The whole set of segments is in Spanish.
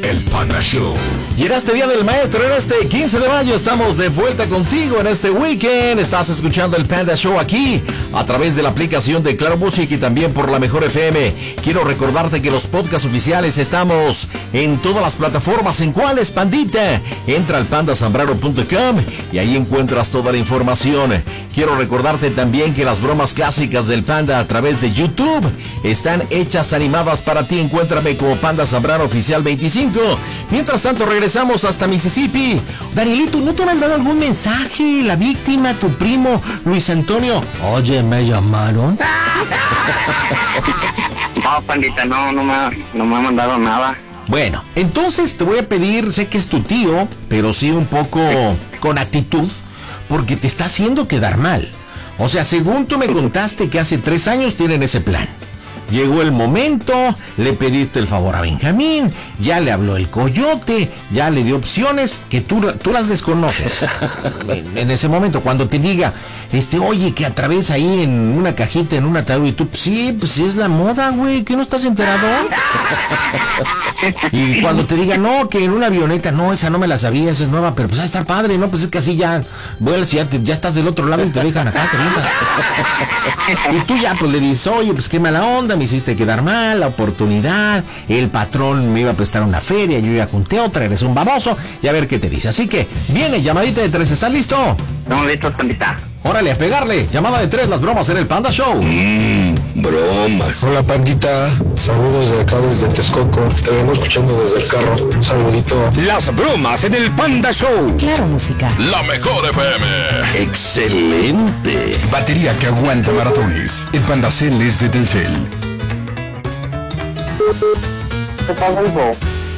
El Panda Show. Y en este Día del Maestro, en este 15 de mayo, estamos de vuelta contigo en este weekend. Estás escuchando el Panda Show aquí, a través de la aplicación de Claro Music y también por la Mejor FM. Quiero recordarte que los podcasts oficiales estamos en todas las plataformas. ¿En cuáles, pandita? Entra al pandasambrano.com y ahí encuentras toda la información. Quiero recordarte también que las bromas clásicas del Panda a través de YouTube están hechas animadas para ti. Encuéntrame como Panda Zambrano Oficial 25. Mientras tanto, regresamos hasta Mississippi. Danielito, ¿no te han mandado algún mensaje? La víctima, tu primo, Luis Antonio. Oye, ¿me llamaron? No, pandita, no me ha mandado nada. Bueno, entonces te voy a pedir, sé que es tu tío, pero sí un poco con actitud, porque te está haciendo quedar mal. O sea, según tú me contaste que hace 3 años tienen ese plan. Llegó el momento, le pediste el favor a Benjamín, ya le habló el coyote, ya le dio opciones que tú las desconoces. En ese momento, cuando te diga, oye, que atraviesa ahí en una cajita, en un ataúd, y tú, sí, pues sí es la moda, güey, ¿que no estás enterado? Y cuando te diga, no, que en una avioneta, no, esa no me la sabía, esa es nueva, pero pues va a estar padre, ¿no? Pues es que así ya vuelas y ya estás del otro lado y te dejan acá, te vientas. Y tú ya, pues le dices, oye, pues qué mala onda, me hiciste quedar mal, la oportunidad, el patrón me iba a prestar una feria, yo ya junté otra, eres un baboso, y a ver qué te dice. Así que, viene, llamadita de 3, ¿estás listo? Estamos listos, pandita. Órale, a pegarle, llamada de 3, las bromas en el Panda Show. Bromas. Hola, pandita, saludos de acá desde Texcoco, te vengo escuchando desde el carro, un saludito. Las bromas en el Panda Show. Claro Música. La Mejor FM. Excelente. Batería que aguanta maratones. El Panda Cell es de Telcel. ¿Qué pasa, hijo?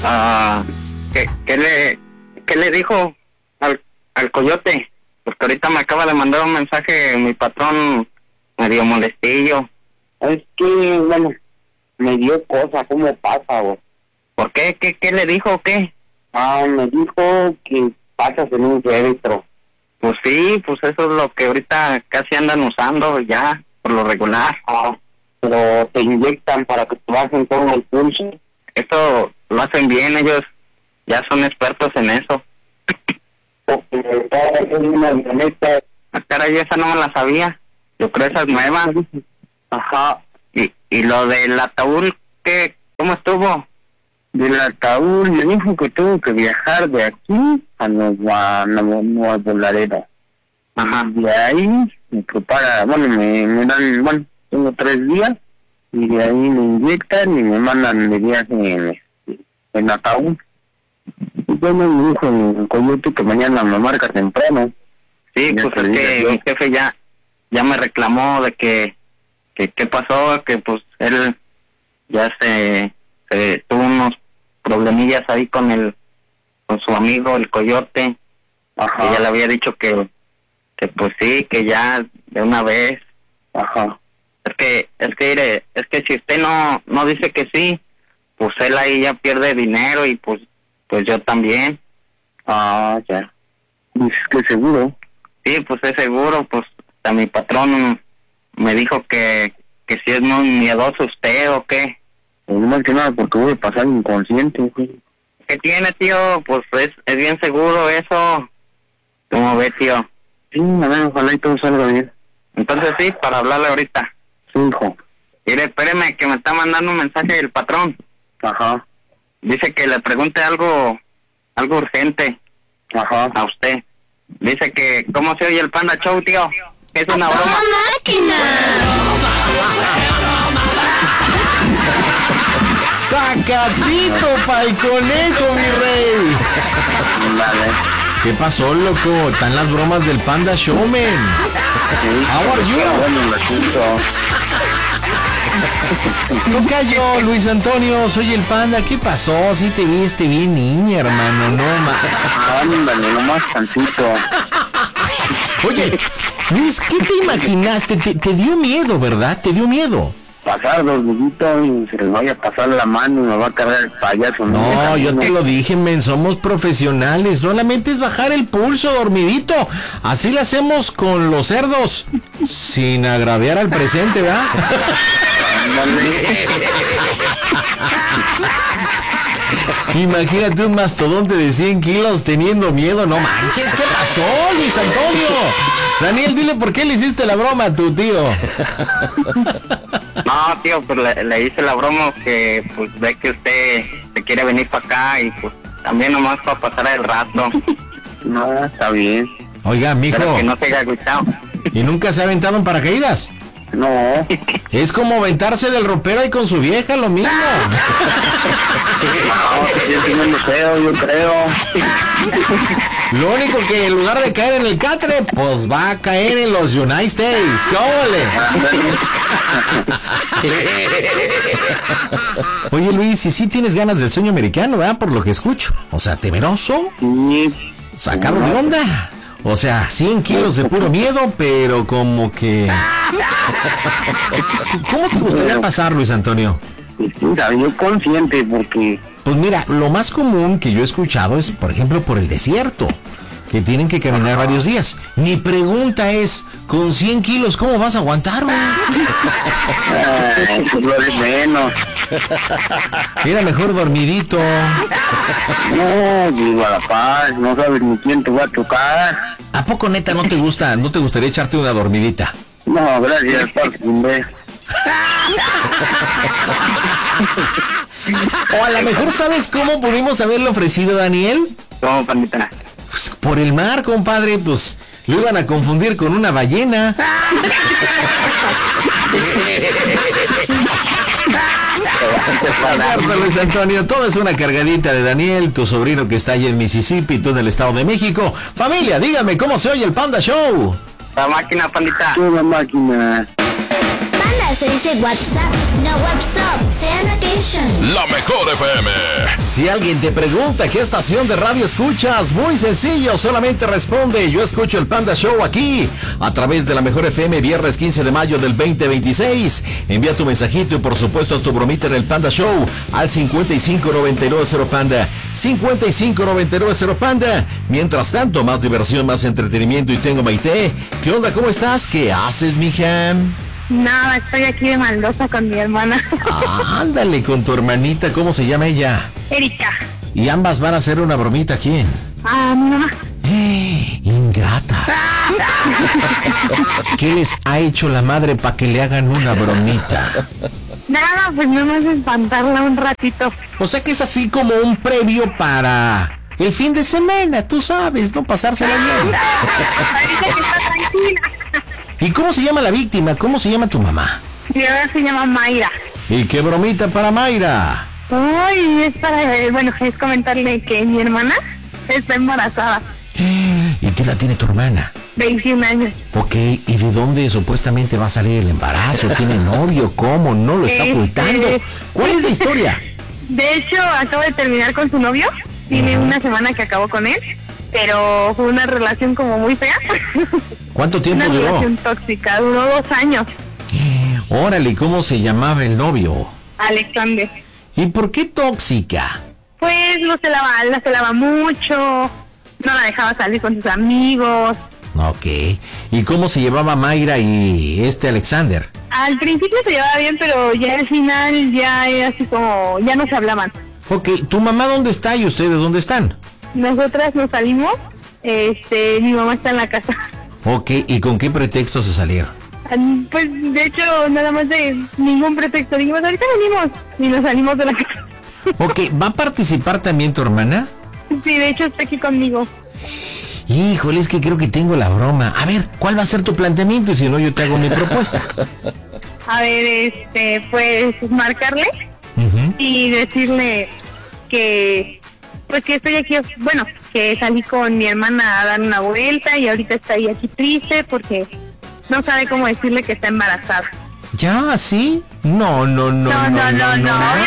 ¿Qué le dijo al coyote? Porque ahorita me acaba de mandar un mensaje mi patrón medio molestillo. Es que, bueno, me dio cosa, ¿cómo pasa, vos? ¿Por qué? ¿Qué le dijo o qué? Me dijo que pasas en un féretro. Pues sí, pues eso es lo que ahorita casi andan usando ya, por lo regular. Pero te inyectan para que te bajen todo el pulso. Esto lo hacen bien, ellos ya son expertos en eso. Caray, esa no me la sabía. Yo creo esas nuevas. Ajá. Y lo del ataúd, ¿cómo estuvo? Del ataúd me dijo que tuvo que viajar de aquí a Nueva Laredo. Ajá. De ahí me prepara, me dan, tengo 3 días y de ahí me inyectan y me mandan de viaje en ataúd. Y bueno, me dijo el coyote que mañana me marca temprano. Sí, pues es que mi jefe ya me reclamó de que qué pasó, que pues él ya se tuvo unos problemillas ahí con su amigo el coyote. Ajá. Que ya le había dicho que pues sí, que ya de una vez. Ajá. Es que si usted no dice que sí, pues él ahí ya pierde dinero y pues yo también. Ya. Es que seguro. Sí, pues es seguro, pues a mi patrón me dijo que si es muy miedoso usted o qué. Pues no más que nada porque voy a pasar inconsciente. Güey. ¿Qué tiene, tío? Pues es bien seguro eso. ¿Cómo ve, tío? Sí, a ver, ojalá y todo salga bien. Entonces sí, para hablarle ahorita. Sí, hijo. Mire, espéreme que me está mandando un mensaje del patrón. Ajá. Dice que le pregunte algo urgente. Ajá. A usted. Dice que ¿cómo se oye el Panda Show, tío? Es una broma. ¡Máquina! ¡Sacatito pa'l conejo, mi rey! Vale. ¿Qué pasó, loco? Están las bromas del Panda Show, man. How are you? Tocayo, Luis Antonio, soy el Panda. ¿Qué pasó? Sí te viste bien niña, hermano. No, ándale, nomás tantito. Oye, Luis, ¿qué te imaginaste? Te dio miedo, ¿verdad? Te dio miedo. Pasar 2 deditos y se les vaya a pasar la mano y me va a cargar el payaso. No, yo te lo dije, men, somos profesionales. Solamente es bajar el pulso, dormidito. Así lo hacemos con los cerdos, sin agraviar al presente, ¿verdad? Imagínate un mastodonte de 100 kilos teniendo miedo. No manches, ¿qué pasó, Luis Antonio? Daniel, dile por qué le hiciste la broma a tu tío. No, tío, pues le hice la broma que pues ve que usted se quiere venir para acá y pues también nomás para pasar el rato. No, está bien. Oiga, mijo. Pero que no se haya agüitado. ¿Y nunca se ha aventado en paracaídas? No. Es como aventarse del ropero ahí con su vieja, lo mismo. No, yo tiene museo, yo creo. Lo único que en lugar de caer en el catre, pues va a caer en los United States. ¡Qué óvole! Oye, Luis, y sí tienes ganas del sueño americano, ¿verdad? Por lo que escucho. O sea, temeroso. Sacarlo de onda. O sea, 100 kilos de puro miedo, pero como que... ¿Cómo te gustaría pasar, Luis Antonio? Mira, yo consciente porque... Pues mira, lo más común que yo he escuchado es, por ejemplo, por el desierto, que tienen que caminar varios días. Mi pregunta es, con 100 kilos, ¿cómo vas a aguantar, güey? Eso lo es menos. Era mejor dormidito. No, viva la paz, no sabes ni quién te va a tocar. ¿A poco neta no te gustaría echarte una dormidita? No, gracias, por fin vez. O a lo mejor, ¿sabes cómo pudimos haberle ofrecido, Daniel? ¿Cómo, pandita? Pues por el mar, compadre, pues lo iban a confundir con una ballena. Es cierto, Luis Antonio, todo es una cargadita de Daniel, tu sobrino que está allí en Mississippi, tú en el Estado de México. Familia, dígame, ¿cómo se oye el Panda Show? La máquina, pandita. La máquina. Panda se dice WhatsApp, no WhatsApp, sea occasion. La mejor FM. Si alguien te pregunta qué estación de radio escuchas, muy sencillo, solamente responde: yo escucho el Panda Show aquí, a través de la mejor FM, viernes 15 de mayo del 2026. Envía tu mensajito y por supuesto haz tu bromita en el Panda Show al 55990 Panda, 55990 Panda. Mientras tanto, más diversión, más entretenimiento y tengo Maite. ¿Qué onda? ¿Cómo estás? ¿Qué haces, mija? Nada, estoy aquí de maldosa con mi hermana. Ándale, con tu hermanita, ¿cómo se llama ella? Erika. Y ambas van a hacer una bromita, ¿a quién? Ah, mi mamá. Ingratas. ¿Qué les ha hecho la madre para que le hagan una bromita? Nada, pues no más espantarla un ratito. O sea que es así como un previo para el fin de semana, tú sabes, no pasársela bien. Ahorita que está tranquila. ¿Y cómo se llama la víctima? ¿Cómo se llama tu mamá? Mi mamá se llama Mayra. ¿Y qué bromita para Mayra? Ay, es para, bueno, es comentarle que mi hermana está embarazada. ¿Y qué edad tiene tu hermana? 21 años. Ok, ¿y de dónde supuestamente va a salir el embarazo? ¿Tiene novio? ¿Cómo? ¿No lo está ocultando? ¿Cuál es la historia? De hecho, acabo de terminar con su novio. Tiene una semana que acabó con él, pero fue una relación como muy fea. ¿Cuánto tiempo Una duró? relación tóxica, duró 2 años. Órale, ¿cómo se llamaba el novio? Alexander. ¿Y por qué tóxica? Pues no se la celaba mucho, no la dejaba salir con sus amigos. Ok. ¿Y cómo se llevaba Mayra y Alexander? Al principio se llevaba bien, pero ya al final ya era así como, ya no se hablaban. Ok, ¿tu mamá dónde está y ustedes dónde están? Nosotras nos salimos, mi mamá está en la casa. Ok, ¿y con qué pretexto se salieron? Pues de hecho nada más de ningún pretexto, dijimos ahorita venimos y nos salimos de la casa. Ok, ¿va a participar también tu hermana? Sí, de hecho está aquí conmigo. Híjole, es que creo que tengo la broma. A ver, ¿cuál va a ser tu planteamiento? Y si no, yo te hago mi propuesta. A ver, pues marcarle y decirle que pues que estoy aquí, bueno, que salí con mi hermana a dar una vuelta y ahorita está ahí aquí triste porque no sabe cómo decirle que está embarazada. ¿Ya? ¿Así? No, obvio, no, así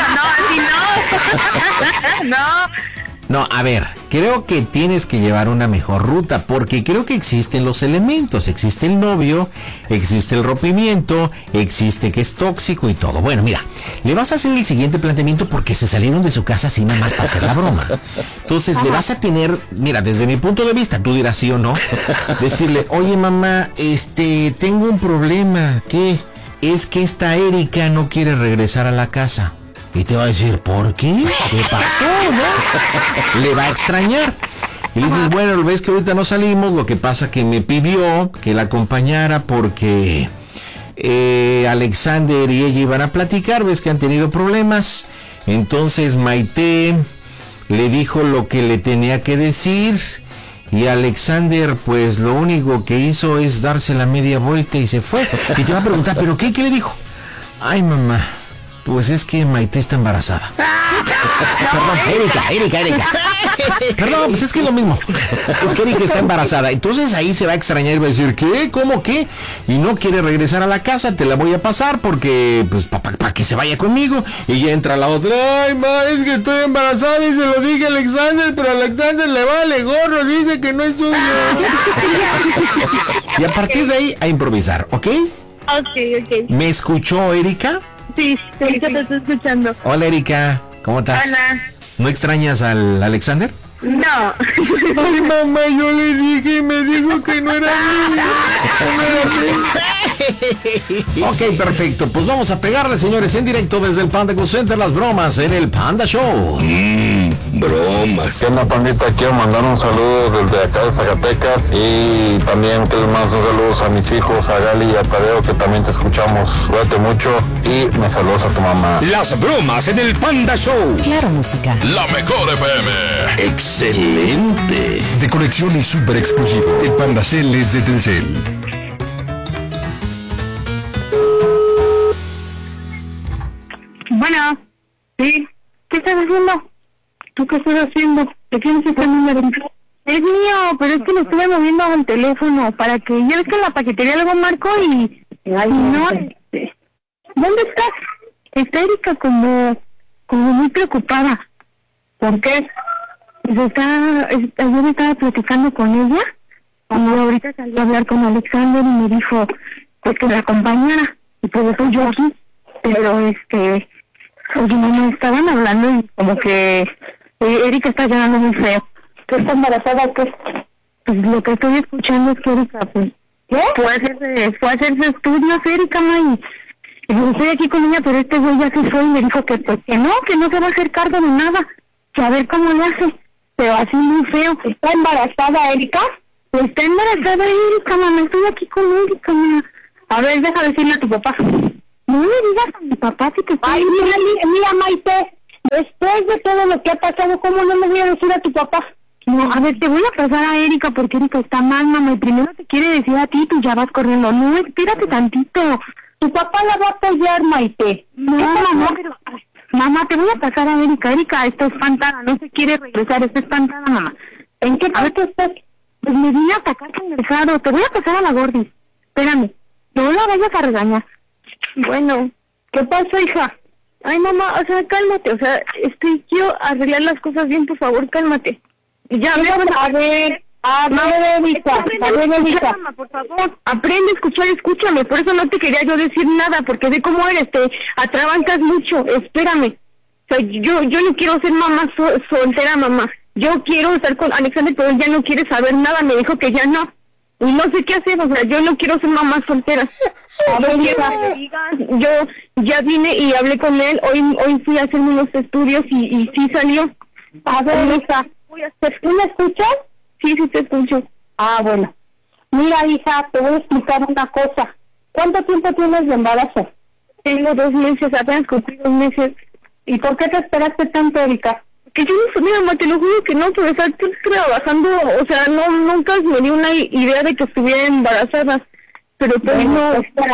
no. No. No, a ver, creo que tienes que llevar una mejor ruta, porque creo que existen los elementos. Existe el novio, existe el rompimiento, existe que es tóxico y todo. Bueno, mira, le vas a hacer el siguiente planteamiento porque se salieron de su casa así nada más para hacer la broma. Entonces le vas a tener, mira, desde mi punto de vista, tú dirás sí o no, decirle: oye mamá, tengo un problema. ¿Qué? Es que esta Erika no quiere regresar a la casa. Y te va a decir, ¿por qué? ¿Qué pasó, no? Le va a extrañar. Y le dices, bueno, ves que ahorita no salimos, lo que pasa que me pidió que la acompañara porque Alexander y ella iban a platicar, ves que han tenido problemas. Entonces Maite le dijo lo que le tenía que decir y Alexander pues lo único que hizo es darse la media vuelta y se fue. Y te va a preguntar, ¿pero qué? ¿Qué le dijo? Ay, mamá, pues es que Maite está embarazada. Perdón, Erika. Perdón, pues es que es lo mismo. Es que Erika está embarazada. Entonces ahí se va a extrañar y va a decir, ¿qué? ¿Cómo qué? Y no quiere regresar a la casa, te la voy a pasar porque, pues, para que se vaya conmigo. Y ya entra la otra, ay, ma, es que estoy embarazada y se lo dije a Alexander, pero a Alexander le vale gorro, dice que no es suyo. Y a partir de ahí, a improvisar, ¿ok? Ok. ¿Me escuchó Erika? Sí, Erika te estoy escuchando. Hola Erika, ¿cómo estás? Hola. ¿No extrañas al Alexander? No. Ay, mamá, yo le dije y me dijo que no era mío. Ok, perfecto. Pues vamos a pegarle, señores, en directo desde el Panda Cool Center, las bromas en el Panda Show. Bromas. ¿Qué onda, pandita? Quiero mandar un saludo desde acá de Zacatecas y también quiero mandar un saludo a mis hijos, a Gali y a Tadeo, que también te escuchamos. Cuídate mucho y me saludas a tu mamá. Las bromas en el Panda Show. Claro, música. La mejor FM. Excelente. De conexión y súper exclusivo. El Panda Cel es de Telcel. Bueno, sí. ¿Qué estás haciendo? ¿Tú qué estás haciendo? ¿De quién es este número? Es mío, pero es que lo estuve moviendo al teléfono para que yo ves que en la paquetería luego marco y no. ¿Dónde estás? Está Erika como muy preocupada. ¿Por qué? Pues ayer estaba platicando con ella y ahorita salió a hablar con Alexander y me dijo pues que la acompañara y pues estoy yo aquí, pero oye, mamá, estaban hablando y como que Erika está llorando muy feo. ¿Tú estás embarazada o qué? Pues lo que estoy escuchando es que Erika, pues, ¿qué? Fue a hacerse estudios, Erika, ma, y estoy aquí con ella, pero este güey ya se fue y me dijo que pues que no se va a hacer cargo de nada, que a ver cómo le hace, pero así muy feo. ¿Está embarazada Erika? Pues está embarazada Erika, mamá, estoy aquí con Erika, ma. A ver, deja decirle a tu papá. No le digas a mi papá si te está... Ay, mira, Maite, después de todo lo que ha pasado, ¿cómo no le voy a decir a tu papá? No, a ver, te voy a pasar a Erika porque Erika está mal, mamá, y primero te quiere decir a ti, tú ya vas corriendo. No, espérate tantito. Tu papá la va a apoyar, Maite. No, mamá, pero... Mamá, te voy a pasar a Erika. Erika está espantada, no se quiere regresar, está espantada, mamá. ¿En qué parte estás? Pues me vine a atacar al mercado, te voy a pasar a la Gordis. Espérame, no la vayas a regañar. Bueno, ¿qué pasa, hija? Ay, mamá, o sea, cálmate, o sea, quiero arreglar las cosas bien, por favor, cálmate. Ya, a ver, Erika, por favor, aprende a escuchar, escúchame, por eso no te quería yo decir nada, porque sé cómo eres, te atrabancas mucho, espérame. O sea, yo no quiero ser mamá soltera, mamá. Yo quiero estar con Alexander, pero él ya no quiere saber nada, me dijo que ya no. Y no sé qué hacer, o sea, yo no quiero ser mamá soltera. A ver, yo ya vine y hablé con él, hoy fui a hacerme unos estudios y sí salió. A ver, hija, ¿tú me escuchas? Sí, te escucho. Ah, bueno. Mira, hija, te voy a explicar una cosa. ¿Cuánto tiempo tienes de embarazo? Tengo 2 meses, apenas cumplí 2 meses. ¿Y por qué te esperaste tanto, Erika? Que yo no sabía, mamá, te lo juro que no, pero estoy trabajando, o sea, nunca me dio una idea de que estuviera embarazada. Pero pues bueno, no... Pues,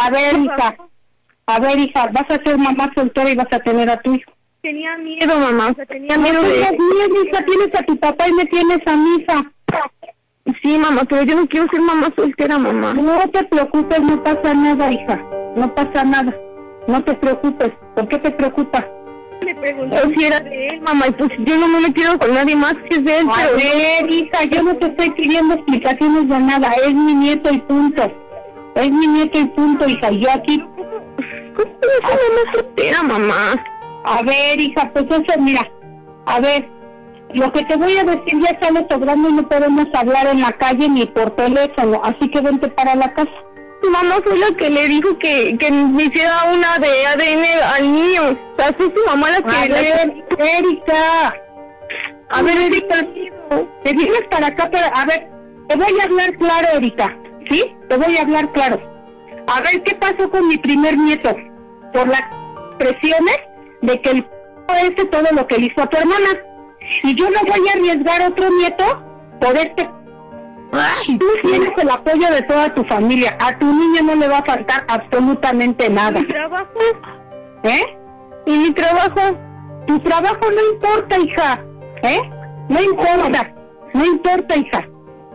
a ver, hija, vas a ser mamá soltera y vas a tener a tu hijo. Tenía miedo, mamá, o sea, tenía miedo de... hija, tienes a tu papá y me tienes a mi hija. Sí, mamá, pero yo no quiero ser mamá soltera, mamá. No te preocupes, no pasa nada, hija. No pasa nada. No te preocupes. ¿Por qué te preocupas? Me preguntó si era de él, mamá, y pues yo no me quiero con nadie más que es de él. A ver, hija, yo no te estoy pidiendo explicaciones de nada. Es mi nieto y punto. Es mi nieto y punto, hija. Yo aquí... ¿Cómo puedo ser mamá soltera, mamá? A ver, hija, pues eso, mira. A ver, lo que te voy a decir ya está sobrando y no podemos hablar en la calle ni por teléfono. Así que vente para la casa. tu mamá fue la que le dijo que me hiciera una de ADN al niño. O sea, fue tu mamá la que... Erika. A ver, Erika, te vienes para acá, a ver, te voy a hablar claro, Erika, ¿sí? Te voy a hablar claro. A ver, ¿qué pasó con mi primer nieto? Por las presiones de que el este todo lo que le hizo a tu hermana. Y yo no voy a arriesgar otro nieto por este... Tú tienes el apoyo de toda tu familia. A tu niño no le va a faltar absolutamente nada. ¿Mi trabajo? ¿Y mi trabajo? Tu trabajo no importa, hija. No importa, hija.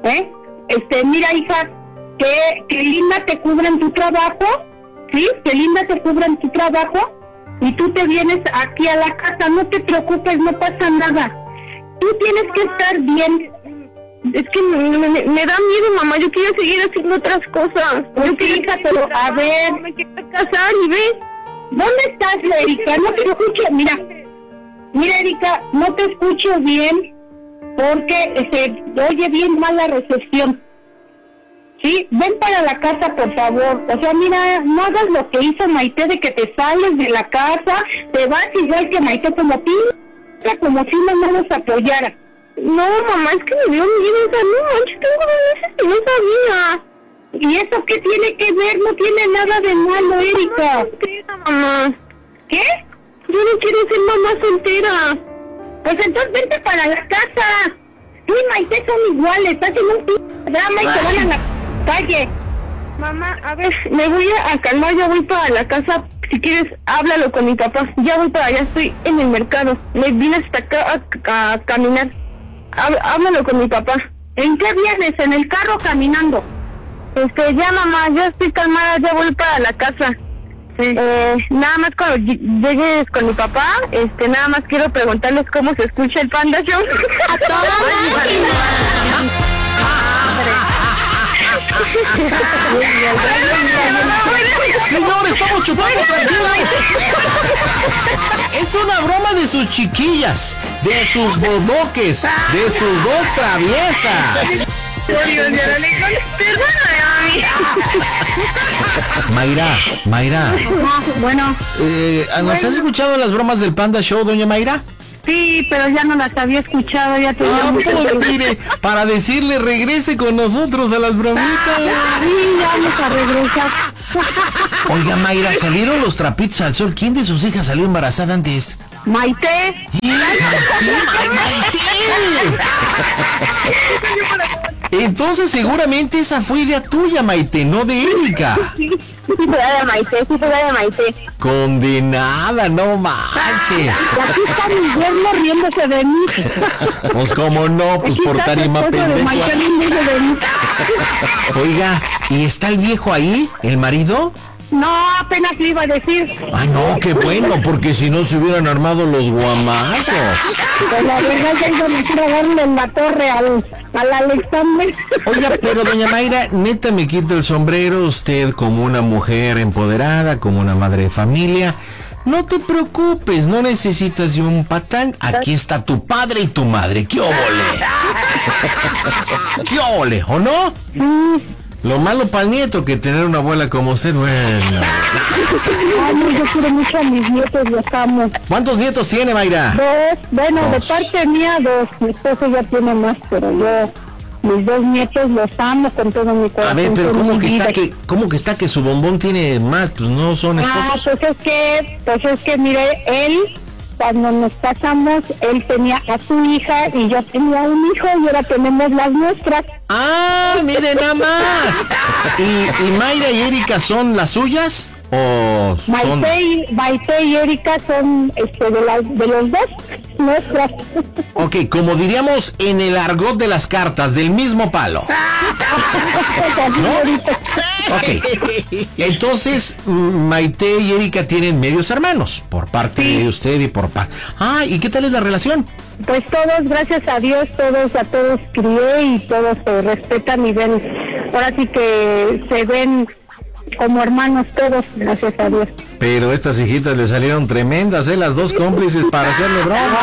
Mira, hija, que Linda te cubra en tu trabajo, ¿sí? Que Linda te cubra en tu trabajo y tú te vienes aquí a la casa, no te preocupes, no pasa nada. Tú tienes que estar bien. Es que me da miedo, mamá, yo quiero seguir haciendo otras cosas. Yo quiero, pero a ver... Me quiero casar y ves. ¿Dónde estás, Erika? No te escucho, mira, Erika, no te escucho bien porque se oye bien mal la recepción. Sí, ven para la casa, por favor. O sea, mira, no hagas lo que hizo Maite de que te sales de la casa, te vas igual que Maite, como si no nos apoyara. No, mamá, es que me dio miedo, o sea, no manches, tengo meses que no sabía. ¿Y eso qué tiene que ver? No tiene nada de malo, Erika. Mamá. ¿Qué? Yo no quiero ser mamá soltera. Pues entonces vente para la casa. Tú y Maite son iguales, hacen un drama y se van a la calle. Mamá, a ver, me voy a calmar, ya voy para la casa. Si quieres, háblalo con mi papá. Ya voy para allá, estoy en el mercado. Me vine hasta acá a caminar. Háblalo con mi papá. ¿En qué vienes? ¿En el carro caminando? Ya, mamá, ya estoy calmada, ya voy para la casa. Sí. Nada más cuando llegues con mi papá, nada más quiero preguntarles cómo se escucha el Panda Show. ¡A toda máquina! Señor, estamos chupando tranquilos. Es una broma de sus chiquillas, de sus bodoques, de sus dos traviesas. Mayra. Bueno. ¿Nos has escuchado las bromas del Panda Show, doña Mayra? Sí, pero ya no las había escuchado, ya tenía mucho tiempo. Mire, para decirle regrese con nosotros a las bromitas. Sí, ya vamos a regresar. Oiga, Mayra, salieron los trapitos al sol. ¿Quién de sus hijas salió embarazada antes? Maite. ¡Maite! Entonces seguramente esa fue idea tuya, Maite, no de Erika. Sí, fue de Maite. Condenada, no manches. Y aquí está mi yerno riéndose de mí. Pues cómo no, pues por tarima pendejo. Oiga, ¿y está el viejo ahí, el marido? No, apenas le iba a decir. Ah, no, qué bueno, porque si no se hubieran armado los guamazos. Pues la verdad que yo me quiero darle en la torre al Alexander. Oiga, pero doña Mayra, neta me quito el sombrero, usted como una mujer empoderada, como una madre de familia. No te preocupes, no necesitas de un patán. Aquí está tu padre y tu madre. ¡Qué óvole! ¡Qué óvole! ¿O no? Lo malo para el nieto que tener una abuela como usted, bueno. Ay, yo quiero mucho a mis nietos, los amo. ¿Cuántos nietos tiene, Mayra? 2, bueno, Dos. de parte mía 2. Mi esposo ya tiene más, pero yo, mis 2 nietos los amo con todo mi corazón. A ver, pero con ¿cómo mi que vida. ¿cómo que está que su bombón tiene más? Pues no son esposos. Pues es que mire, él, cuando nos casamos, él tenía a su hija y yo tenía un hijo y ahora tenemos las nuestras. Ah, mire nada más. ¿Y Mayra y Erika son las suyas? ¿O son... Maite y Erika son de los dos nuestras. Ok, como diríamos en el argot de las cartas, del mismo palo. ¿No? Ok. Entonces, Maite y Erika tienen medios hermanos, por parte de usted y por parte... Ah, ¿y qué tal es la relación? Pues todos, gracias a Dios, a todos crié y todos se respetan y ven, ahora sí que se ven como hermanos todos, gracias a Dios. Pero estas hijitas le salieron tremendas, las dos cómplices para hacerle broma.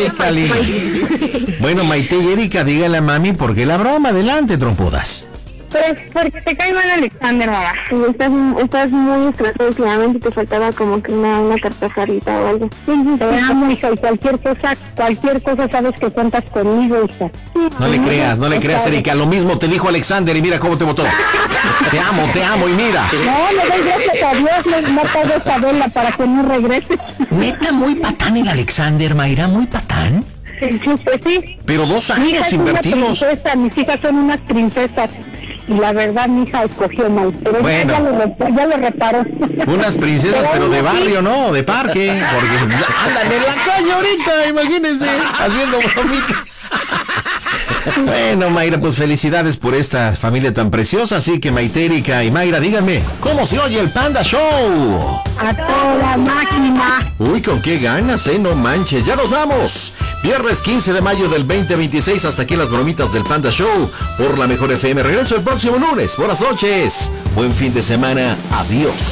Bueno, Maite y Erika, dígale a mami por qué la broma. Adelante, trompudas. Pues porque te cae mal Alexander, mamá. Estás muy estresado últimamente y te faltaba como que una carcajarita o algo. Te amo, hija, y cualquier cosa sabes que cuentas conmigo, hija. No le creas, Erika. Lo mismo te dijo Alexander y mira cómo te votó. Te amo y mira. No, le doy gracias a Dios, no pago esa vela para que no regrese. ¿Neta muy patán el Alexander, Mayra? ¿Muy patán? Pues sí. Pero 2 Mi hija años es invertidos. una princesa, mis hijas son unas princesas. Y la verdad, mi hija escogió mal. Pero bueno, ya lo reparó. Unas princesas, pero de barrio, ¿no? De parque. Porque andan en la calle ahorita, imagínense, haciendo bromita. Bueno, Mayra, pues felicidades por esta familia tan preciosa. Así que Maite, Erika y Mayra, díganme, ¿cómo se oye el Panda Show? A toda máquina. Uy, con qué ganas, no manches. Ya nos vamos. Viernes 15 de mayo del 2026. Hasta aquí las bromitas del Panda Show por la Mejor FM. Regreso el próximo lunes. Buenas noches. Buen fin de semana. Adiós.